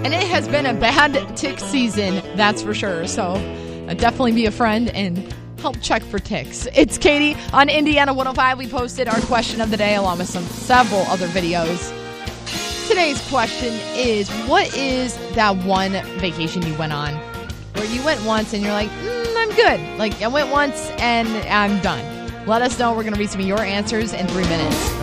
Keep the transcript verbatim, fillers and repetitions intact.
And it has been a bad tick season, that's for sure. So uh, definitely be a friend and help check for ticks. It's Katie on Indiana one oh five. We posted our question of the day along with some several other videos. Today's question is, what is that one vacation you went on where you went once and you're like, mm, I'm good. Like, I went once and I'm done. Let us know. We're going to read some of your answers in three minutes.